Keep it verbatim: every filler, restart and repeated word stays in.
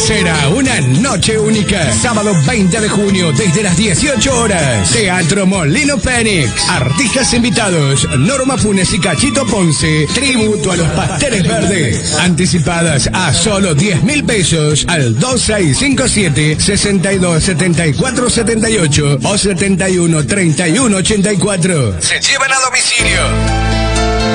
Será una noche única. Sábado veinte de junio desde las dieciocho horas. Teatro Molino Fénix. Artistas invitados: Norma Funes y Cachito Ponce. Tributo a los Pasteles Verdes. Anticipadas a solo diez mil pesos al dos seis cinco siete, seis dos siete cuatro siete ocho o setenta y uno treinta y uno ochenta y cuatro. Se llevan a domicilio.